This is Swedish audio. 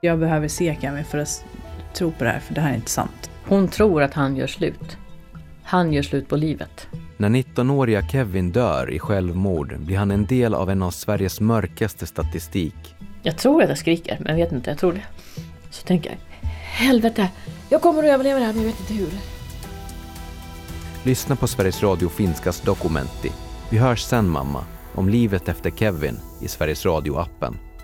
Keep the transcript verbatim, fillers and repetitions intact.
Jag behöver se Kevin för att tro på det här, för det här är inte sant. Hon tror att han gör slut. Han gör slut på livet. När nittonåriga Kevin dör i självmord blir han en del av en av Sveriges mörkaste statistik. Jag tror att jag skriker, men jag vet inte, jag tror det. Så tänker jag, helvete, jag kommer att överleva det här, men jag vet inte hur. Lyssna på Sveriges Radio Finskas Dokumenti. Vi hörs sen mamma, om livet efter Kevin i Sveriges Radio-appen.